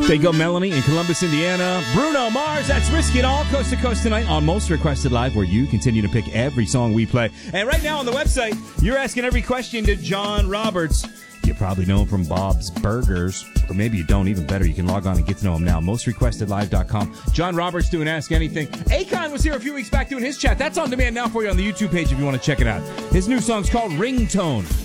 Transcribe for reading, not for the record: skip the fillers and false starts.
There you go, Melanie in Columbus, Indiana. Bruno Mars, that's Risk It All, coast to coast tonight on Most Requested Live, where you continue to pick every song we play. And right now on the website, you're asking every question to John Roberts. You probably know him from Bob's Burgers, or maybe you don't. Even better, you can log on and get to know him now. MostRequestedLive.com. John Roberts doing Ask Anything. Akon was here a few weeks back doing his chat. That's on demand now for you on the YouTube page if you want to check it out. His new song's called Ringtone.